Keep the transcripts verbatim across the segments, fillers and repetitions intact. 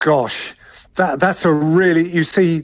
gosh, that that's a really, you see,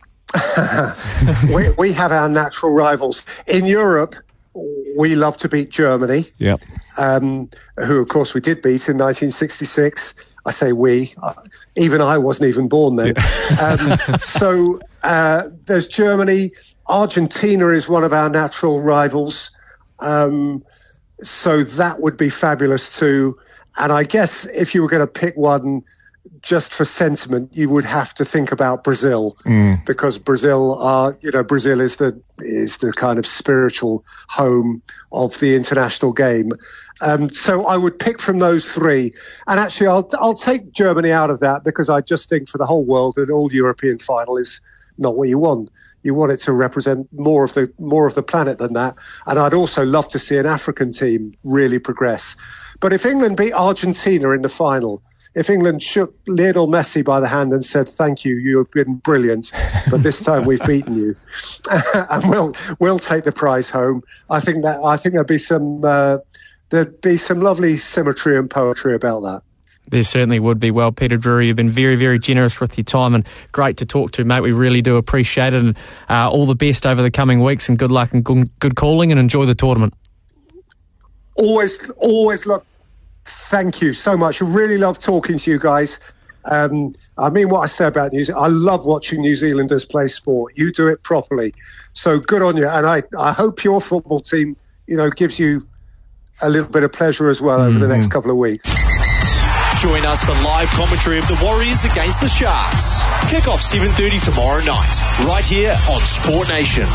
we, we have our natural rivals. In Europe, we love to beat Germany, yep. um, who, of course, we did beat in nineteen sixty-six. I say we, uh, even I wasn't even born then. um, so uh, there's Germany. Argentina is one of our natural rivals. Um, so that would be fabulous too. And I guess if you were going to pick one just for sentiment, you would have to think about Brazil, mm. because Brazil are, you know, Brazil is the is the kind of spiritual home of the international game. Um, so I would pick from those three, and actually I'll I'll take Germany out of that because I just think for the whole world an all European final is not what you want. You want it to represent more of the more of the planet than that. And I'd also love to see an African team really progress. But if England beat Argentina in the final, if England shook Lionel Messi by the hand and said, "Thank you, you have been brilliant, but this time we've beaten you," and we'll we'll take the prize home, I think that I think there'd be some uh, there'd be some lovely symmetry and poetry about that. There certainly would be. Well, Peter Drury, you've been very, very generous with your time and great to talk to, mate. We really do appreciate it, and uh, all the best over the coming weeks, and good luck and good calling, and enjoy the tournament. Always, always love. Thank you so much. I really love talking to you guys. Um, I mean what I say about New Zealand. I love watching New Zealanders play sport. You do it properly. So good on you. And I, I hope your football team, you know, gives you a little bit of pleasure as well over mm-hmm. the next couple of weeks. Join us for live commentary of the Warriors against the Sharks. Kick off seven thirty tomorrow night, right here on Sport Nation.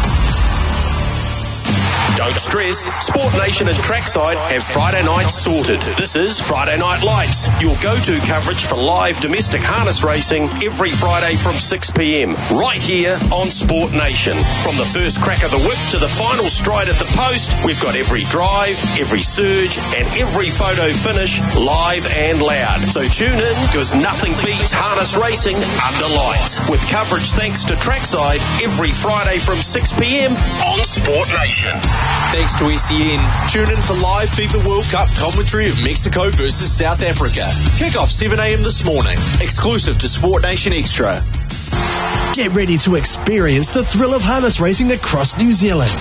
Don't stress, Sport Nation and Trackside have Friday nights sorted. This is Friday Night Lights, your go-to coverage for live domestic harness racing every Friday from six p.m. right here on Sport Nation. From the first crack of the whip to the final stride at the post, we've got every drive, every surge and every photo finish live and loud. So tune in, because nothing beats harness racing under lights. With coverage thanks to Trackside every Friday from six p.m. on Sport Nation. Thanks to S E N. Tune in for live FIFA World Cup commentary of Mexico versus South Africa. Kick off seven a.m. this morning. Exclusive to Sport Nation Extra. Get ready to experience the thrill of harness racing across New Zealand.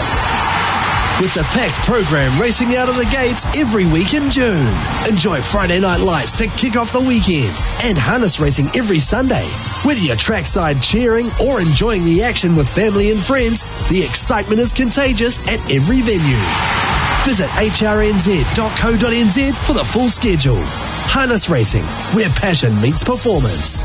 With the packed program racing out of the gates every week in June. Enjoy Friday Night Lights to kick off the weekend, and harness racing every Sunday. Whether you're trackside cheering or enjoying the action with family and friends, the excitement is contagious at every venue. Visit h r n z dot co dot n z for the full schedule. Harness racing, where passion meets performance.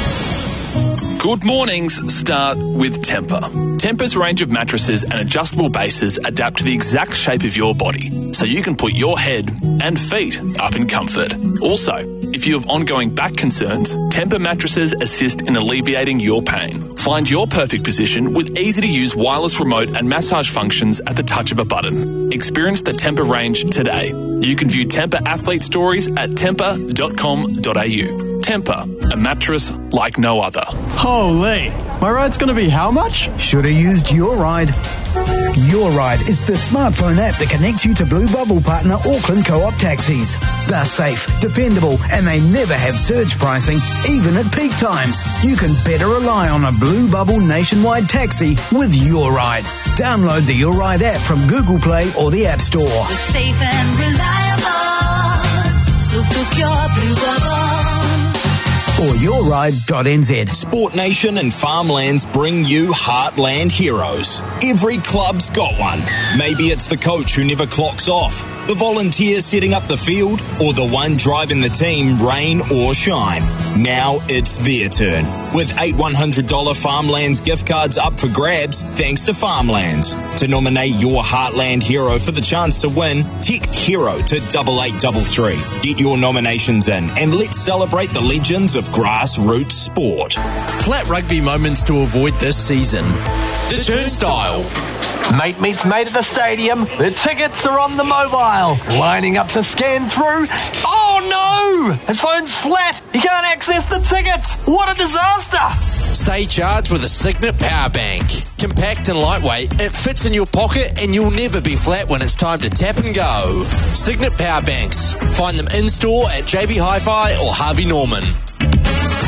Good mornings start with Tempur. Tempur's range of mattresses and adjustable bases adapt to the exact shape of your body, so you can put your head and feet up in comfort. Also, if you have ongoing back concerns, Tempur mattresses assist in alleviating your pain. Find your perfect position with easy-to-use wireless remote and massage functions at the touch of a button. Experience the Tempur range today. You can view Tempur athlete stories at tempur dot com dot a u. Tempur, a mattress like no other. Holy, my ride's going to be how much? Should have used Your Ride. Your Ride is the smartphone app that connects you to Blue Bubble partner Auckland Co-op taxis. They're safe, dependable, and they never have surge pricing, even at peak times. You can better rely on a Blue Bubble nationwide taxi with Your Ride. Download the Your Ride app from Google Play or the App Store. We're safe and reliable, so book your Blue Bubble. Or your ride dot n z. Sport Nation and Farmlands bring you Heartland Heroes. Every club's got one. Maybe it's the coach who never clocks off, the volunteer setting up the field, or the one driving the team rain or shine. Now it's their turn. With eight one hundred dollars Farmlands gift cards up for grabs, thanks to Farmlands. To nominate your Heartland hero for the chance to win, text HERO to double eight double three. Get your nominations in, and let's celebrate the legends of grassroots sport. Flat rugby moments to avoid this season. The Turnstile. Mate meets mate at the stadium. The tickets are on the mobile. Lining up to scan through. Oh no! His phone's flat. He can't access the tickets. What a disaster! Stay charged with a Signet Power Bank. Compact and lightweight, it fits in your pocket and you'll never be flat when it's time to tap and go. Signet Power Banks. Find them in-store at J B Hi-Fi or Harvey Norman.